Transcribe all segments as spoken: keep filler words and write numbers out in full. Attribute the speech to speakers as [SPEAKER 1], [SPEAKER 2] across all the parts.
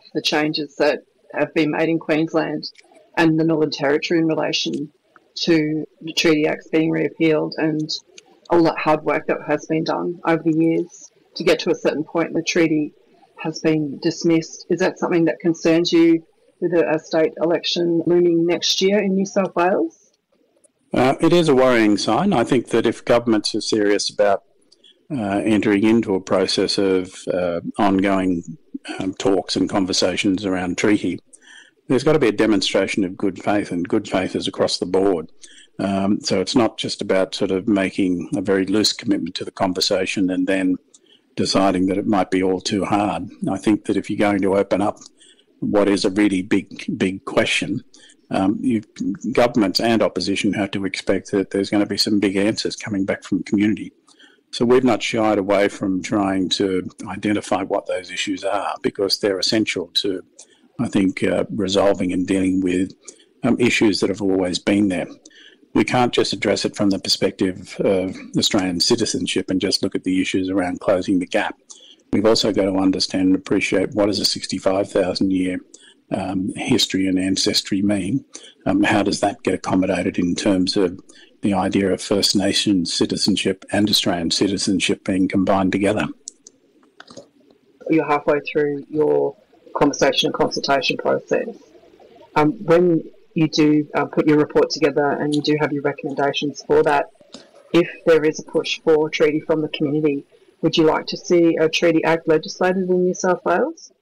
[SPEAKER 1] the changes that have been made in Queensland and the Northern Territory in relation to the Treaty Acts being repealed and all that hard work that has been done over the years to get to a certain point the treaty has been dismissed. Is that something that concerns you with a, a state election looming next year in New South Wales?
[SPEAKER 2] Uh, it is a worrying sign. I think that if governments are serious about uh, entering into a process of uh, ongoing um, talks and conversations around treaty, there's got to be a demonstration of good faith, and good faith is across the board. Um, so it's not just about sort of making a very loose commitment to the conversation and then deciding that it might be all too hard. I think that if you're going to open up what is a really big, big question, um, you, governments and opposition have to expect that there's going to be some big answers coming back from the community. So we've not shied away from trying to identify what those issues are, because they're essential to, I think, uh, resolving and dealing with um, issues that have always been there. We can't just address it from the perspective of Australian citizenship and just look at the issues around closing the gap. We've also got to understand and appreciate what does a sixty-five thousand year um, history and ancestry mean. Um, how does that get accommodated in terms of the idea of First Nations citizenship and Australian citizenship being combined together?
[SPEAKER 1] You're halfway through your conversation and consultation process. Um, when you do uh, put your report together and you do have your recommendations for that, if there is a push for a treaty from the community, would you like to see a Treaty Act legislated in New South Wales?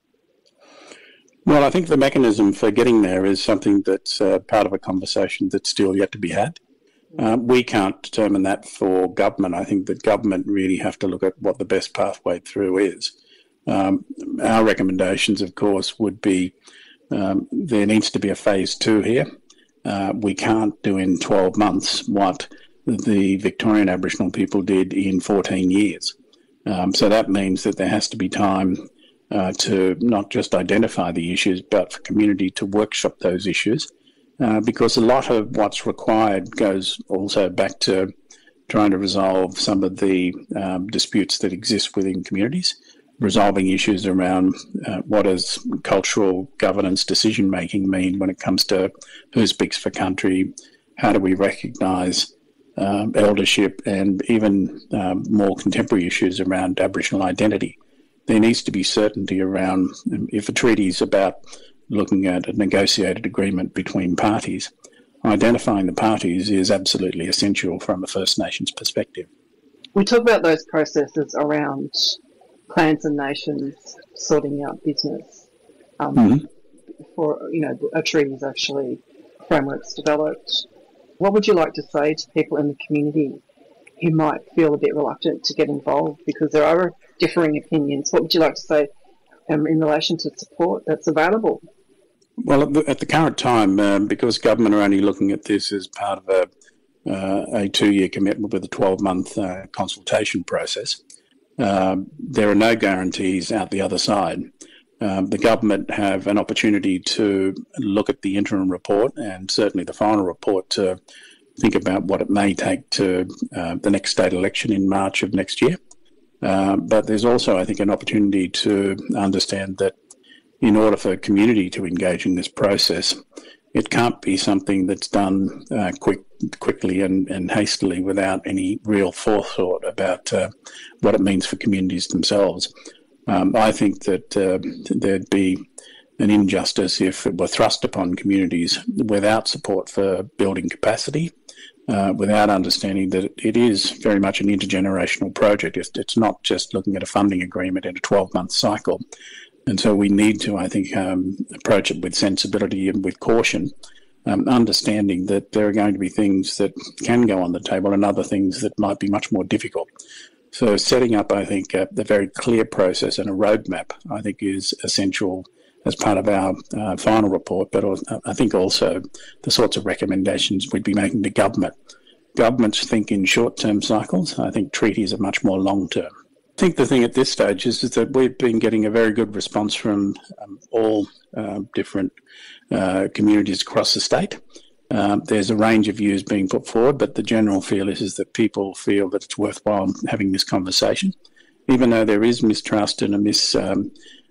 [SPEAKER 2] Well, I think the mechanism for getting there is something that's uh, part of a conversation that's still yet to be had. Uh, we can't determine that for government. I think that government really have to look at what the best pathway through is. Um, our recommendations, of course, would be um, there needs to be a phase two here. Uh, we can't do in twelve months what the Victorian Aboriginal people did in fourteen years. Um, so that means that there has to be time uh, to not just identify the issues, but for community to workshop those issues, uh, because a lot of what's required goes also back to trying to resolve some of the um, disputes that exist within communities, resolving issues around uh, what does cultural governance decision-making mean when it comes to who speaks for country, how do we recognise um, eldership, and even um, more contemporary issues around Aboriginal identity. There needs to be certainty around, if a treaty is about looking at a negotiated agreement between parties, identifying the parties is absolutely essential from a First Nations perspective.
[SPEAKER 1] We talk about those processes around clans and nations sorting out business um,
[SPEAKER 2] mm-hmm.
[SPEAKER 1] before, you know, a treaty is actually frameworks developed. What would you like to say to people in the community who might feel a bit reluctant to get involved because there are differing opinions? What would you like to say um, in relation to support that's available?
[SPEAKER 2] Well, at the, at the current time, um, because government are only looking at this as part of a, uh, a two-year commitment with a twelve-month uh, consultation process, Um, there are no guarantees out the other side. Um, the government have an opportunity to look at the interim report and certainly the final report to think about what it may take to uh, the next state election in March of next year. Uh, but there's also, I think, an opportunity to understand that in order for community to engage in this process, it can't be something that's done uh, quick, quickly and, and hastily without any real forethought about uh, what it means for communities themselves. Um, I think that uh, there'd be an injustice if it were thrust upon communities without support for building capacity, uh, without understanding that it is very much an intergenerational project. It's, it's not just looking at a funding agreement in a twelve-month cycle. And so we need to, I think, um, approach it with sensibility and with caution, um, understanding that there are going to be things that can go on the table and other things that might be much more difficult. So setting up, I think, a, a very clear process and a roadmap, I think, is essential as part of our uh, final report, but I think also the sorts of recommendations we'd be making to government. Governments think in short-term cycles. I think treaties are much more long-term. I think the thing at this stage is, is that we've been getting a very good response from um, all uh, different uh, communities across the state. Um, there's a range of views being put forward, but the general feel is, is that people feel that it's worthwhile having this conversation. Even though there is mistrust and a mis, um,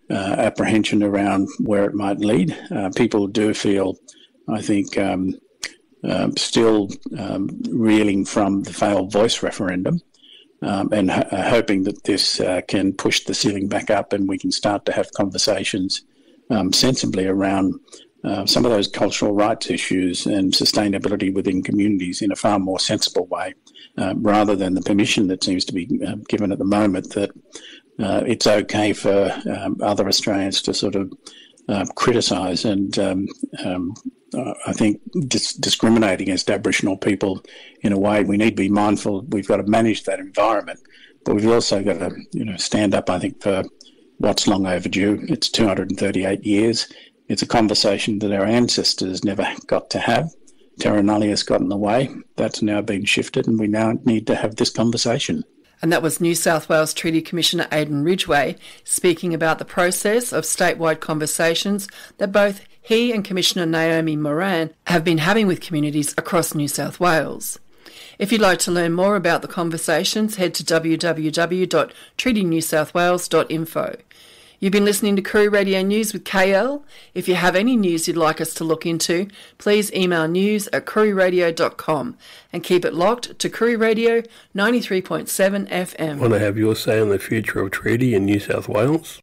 [SPEAKER 2] uh, apprehension around where it might lead. Uh, people do feel, I think, um, uh, still um, reeling from the failed voice referendum. Um, and ho- hoping that this uh, can push the ceiling back up and we can start to have conversations um, sensibly around uh, some of those cultural rights issues and sustainability within communities in a far more sensible way, uh, rather than the permission that seems to be uh, given at the moment that uh, it's okay for um, other Australians to sort of uh, criticise and um, um, Uh, I think dis- discriminate against Aboriginal people in a way. We need to be mindful. We've got to manage that environment, but we've also got to, you know, stand up, I think, for what's long overdue. It's two hundred thirty-eight years. It's a conversation that our ancestors never got to have. Terra nullius got in the way. That's now been shifted, and we now need to have this conversation.
[SPEAKER 3] And that was New South Wales Treaty Commissioner Aidan Ridgway speaking about the process of statewide conversations that both he and Commissioner Naomi Moran have been having with communities across New South Wales. If you'd like to learn more about the conversations, head to w w w dot treaty new south wales dot info. You've been listening to Koori Radio News with K L. If you have any news you'd like us to look into, please email news at koori radio dot com and keep it locked to Koori Radio ninety-three point seven F M.
[SPEAKER 4] Want to have your say on the future of treaty in New South Wales?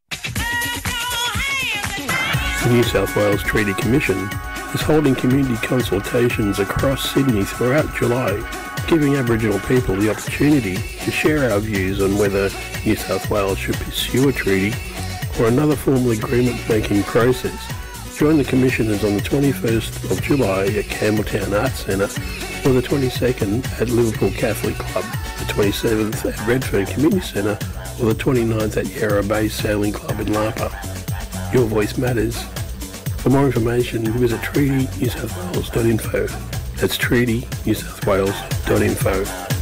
[SPEAKER 4] The New South Wales Treaty Commission is holding community consultations across Sydney throughout July, giving Aboriginal people the opportunity to share our views on whether New South Wales should pursue a treaty or another formal agreement-making process. Join the commissioners on the twenty-first of July at Campbelltown Arts Centre, or the twenty-second at Liverpool Catholic Club, the twenty-seventh at Redfern Community Centre, or the twenty-ninth at Yarra Bay Sailing Club in Lapa. Your voice matters. For more information, visit treaty new south wales dot info. That's treaty new south wales dot info.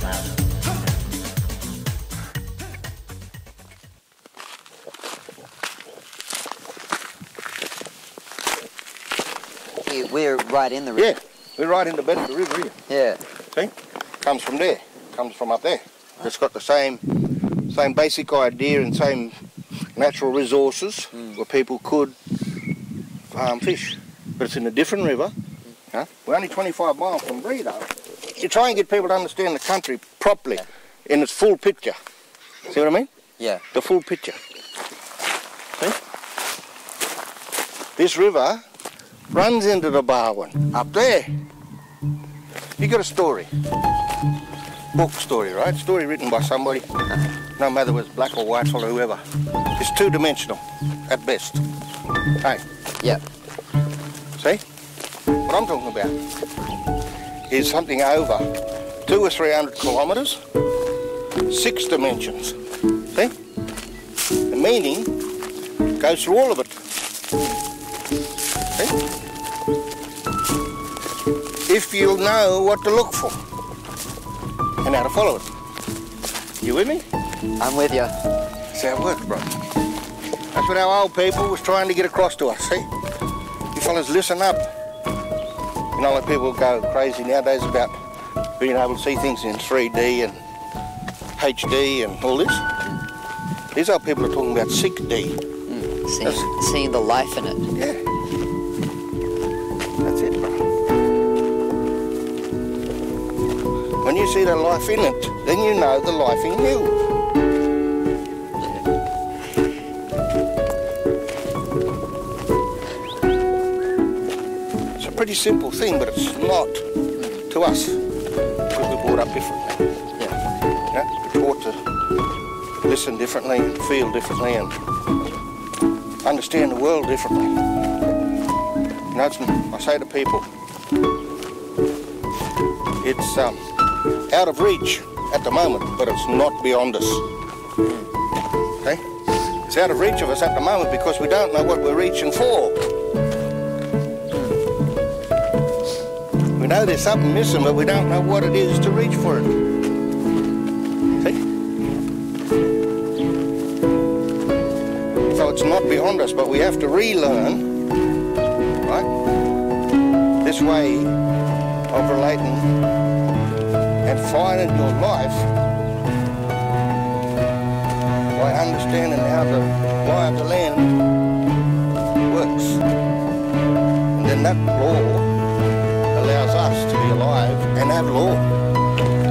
[SPEAKER 5] We're right in the river.
[SPEAKER 6] Yeah, we're right in the bed of the river here.
[SPEAKER 5] Yeah.
[SPEAKER 6] See? Comes from there. Comes from up there. It's got the same same basic idea and same natural resources mm. where people could farm fish. But it's in a different river. Mm. Huh? We're only twenty-five miles from Bredo. You try and get people to understand the country properly yeah. in its full picture. See what I mean?
[SPEAKER 5] Yeah.
[SPEAKER 6] The full picture. See? This river runs into the Barwon, up there. You got a story. Book story, right? Story written by somebody, no matter whether it's black or white or whoever. It's two-dimensional, at best. Hey?
[SPEAKER 5] Yeah.
[SPEAKER 6] See? What I'm talking about is something over two or three hundred kilometres, six dimensions. See? The meaning goes through all of it. See? If you know what to look for and how to follow it. You with me?
[SPEAKER 5] I'm with you.
[SPEAKER 6] That's how it works, bro. That's what our old people was trying to get across to us, see? You fellas listen up. You know, like people go crazy nowadays about being able to see things in three D and H D and all this. These old people are talking about six D.
[SPEAKER 5] Mm, seeing, seeing the life in it.
[SPEAKER 6] Yeah. That's it, bro. When you see the life in it, then you know the life in you. It's a pretty simple thing, but it's not to us, because we're brought up differently.
[SPEAKER 5] Yeah.
[SPEAKER 6] Yeah? We're taught to listen differently, and feel differently, and understand the world differently. You know, it's, I say to people, it's um, out of reach at the moment, but it's not beyond us. Okay? It's out of reach of us at the moment because we don't know what we're reaching for. We know there's something missing, but we don't know what it is to reach for it. See? So it's not beyond us, but we have to relearn, right, this way of relating and finding your life by understanding how the lie of the land works. And then that law